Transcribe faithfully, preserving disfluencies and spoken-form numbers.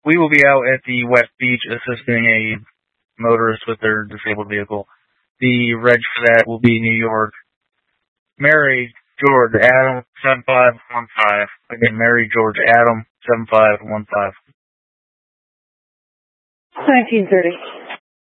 We will be out at the West Beach assisting a motorist with their disabled vehicle. The reg for that will be New York. Mary George Adam seven five one five. Again, Mary George Adam seven five one five. nineteen thirty.